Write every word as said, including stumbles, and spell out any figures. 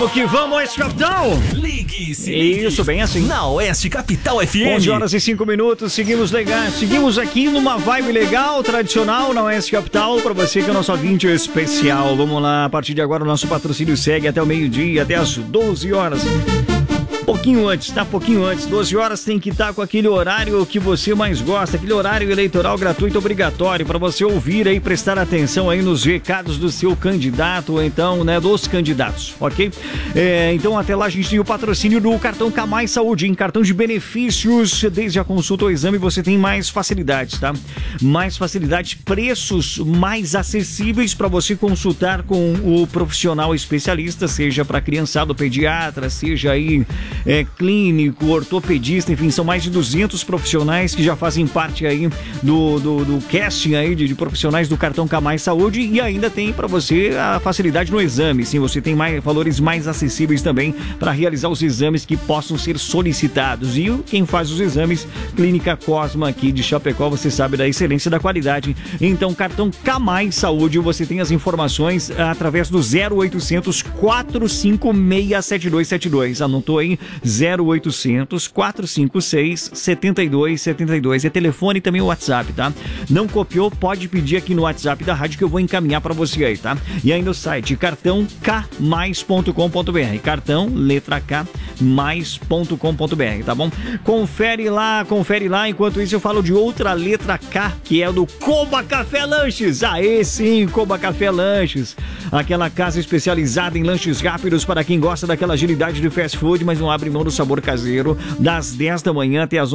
O que vamos, Oeste Capital? Ligue-se. Isso, bem assim. Na Oeste Capital F M. onze horas e cinco minutos, seguimos legal. Seguimos aqui numa vibe legal, tradicional na Oeste Capital, pra você que é nosso ouvinte especial. Vamos lá, a partir de agora o nosso patrocínio segue até o meio-dia, até as doze horas. Pouquinho antes, tá? Pouquinho antes. doze horas tem que estar com aquele horário que você mais gosta, aquele horário eleitoral gratuito obrigatório para você ouvir aí, prestar atenção aí nos recados do seu candidato, ou então, né, dos candidatos, ok? É, então até lá a gente tem o patrocínio do cartão K Mais Saúde, em cartão de benefícios, desde a consulta ao exame você tem mais facilidades, tá? Mais facilidades, preços mais acessíveis para você consultar com o profissional especialista, seja para criançada ou pediatra, seja aí É, clínico, ortopedista, enfim, são mais de duzentos profissionais que já fazem parte aí do, do, do casting aí de, de profissionais do cartão K Mais Saúde, e ainda tem para você a facilidade no exame, sim, você tem mais, valores mais acessíveis também para realizar os exames que possam ser solicitados. E quem faz os exames, Clínica Cosma aqui de Chapecó, você sabe da excelência da qualidade. Então, cartão K Mais Saúde, você tem as informações através do zero oitocentos, quatrocentos e cinco seis, sete dois sete dois. Anotou aí? zero oitocentos, quatrocentos e cinco seis, sete dois sete dois. É telefone e também o WhatsApp, tá? Não copiou? Pode pedir aqui no WhatsApp da rádio que eu vou encaminhar pra você aí, tá? E ainda o site cartão k mais ponto com ponto b r. Cartão, letra K, mais ponto com ponto b r, tá bom? Confere lá, confere lá. Enquanto isso eu falo de outra letra K, que é do Coba Café Lanches. Aê sim, Coba Café Lanches. Aquela casa especializada em lanches rápidos para quem gosta daquela agilidade de fast food, mas não abre mão do sabor caseiro, das dez da manhã até as